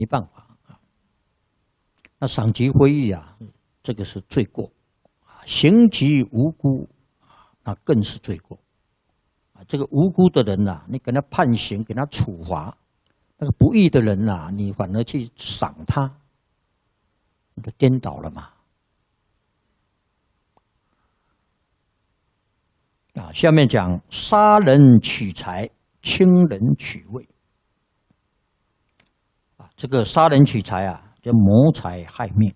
没办法啊。那赏级非议啊，这个是罪过啊；刑及无辜啊，那更是罪过啊。这个无辜的人呐，你给他判刑，给他处罚；那个不义的人呐，你反而去赏他，你就颠倒了嘛。啊，下面讲杀人取财，轻人取位。啊，这个杀人取财啊，叫谋财害命。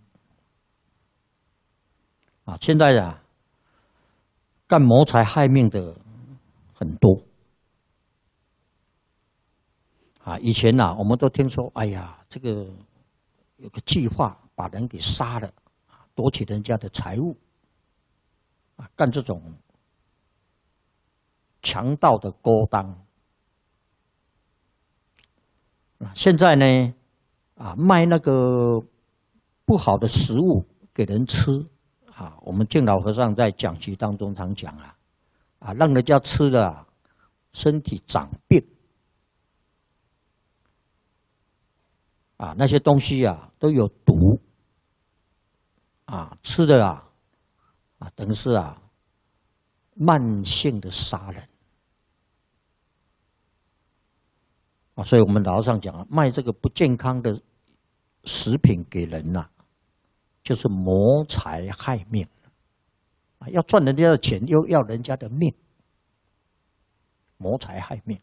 啊，现在啊，干谋财害命的很多。啊，以前呐，我们都听说，哎呀，这个有个计划把人给杀了，夺取人家的财物，啊，干这种强盗的勾当。啊，现在呢，啊，卖那个不好的食物给人吃，啊，我们净老和尚在讲习当中常讲啊，啊，让人家吃了啊，身体长病。啊，那些东西啊都有毒，啊，吃的啊，啊，等于是啊，慢性的杀人，啊，所以我们老和尚讲啊，卖这个不健康的食品给人呐，就是谋财害命，啊，要赚人家的钱，又要人家的命，谋财害命。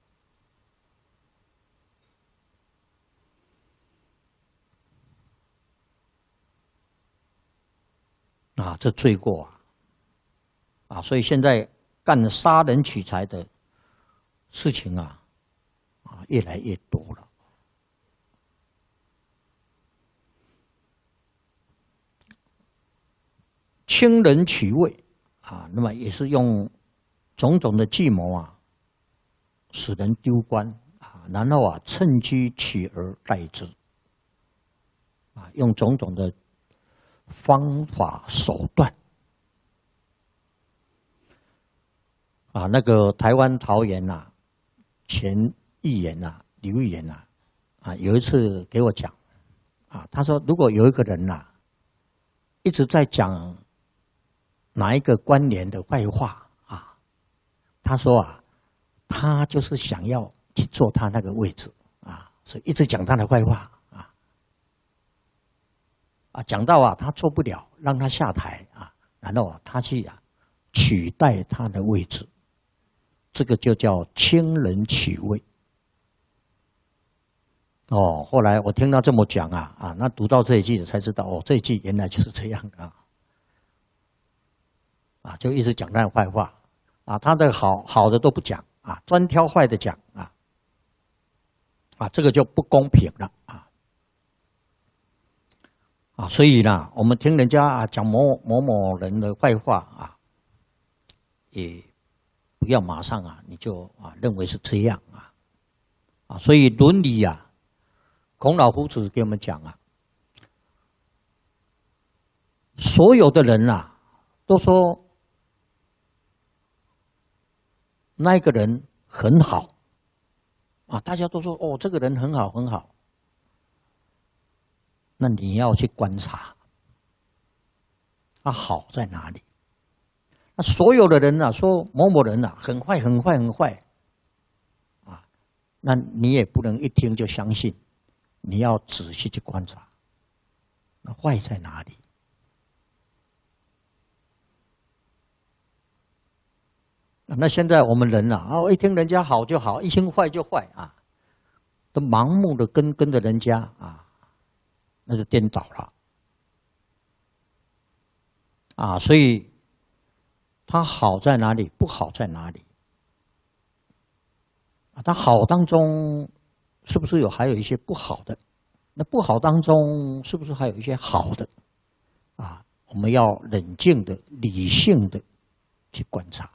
啊，这罪过啊！啊，所以现在干杀人取财的事情啊，啊，越来越多了。轻人取位啊，那么也是用种种的计谋啊，使人丢官啊，然后啊，趁机取而代之啊，用种种的方法手段啊，那个台湾桃园呐，前议员呐，刘议员呐，啊，有一次给我讲啊，他说如果有一个人呐，一直在讲哪一个官员的坏话啊，他说啊，他就是想要去坐他那个位置啊，所以一直讲他的坏话。啊，讲到啊，他做不了，让他下台啊，然后啊，他去啊取代他的位置，这个就叫轻人取位。哦，后来我听到这么讲啊，啊，那读到这一句才知道，哦，这一句原来就是这样的啊，啊，就一直讲他的坏话，啊，他的好的都不讲啊，专挑坏的讲啊，啊，这个就不公平了啊。啊，所以呢，我们听人家啊讲某人的坏话啊，也不要马上啊，你就啊认为是这样啊，啊，所以伦理啊，孔老夫子给我们讲啊，所有的人啊都说那个人很好啊，大家都说哦，这个人很好很好。那你要去观察，他好在哪里？那所有的人啊，说某某人啊，很坏，很坏，很坏，啊，那你也不能一听就相信，你要仔细去观察，那坏在哪里？那现在我们人啊，哦，一听人家好就好，一听坏就坏啊，都盲目的跟着人家啊。那就颠倒了啊！所以它好在哪里，不好在哪里啊？它好当中是不是还有一些不好的？那不好当中是不是还有一些好的？啊，我们要冷静的、理性的去观察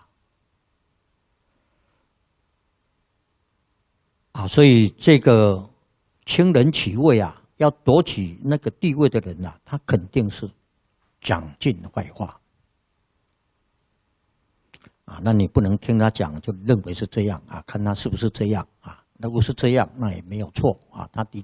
啊！所以这个轻人取位啊。要夺取那个地位的人呐，他肯定是讲尽坏话啊。那你不能听他讲就认为是这样啊，看他是不是这样啊。如果是这样，那也没有错啊。他的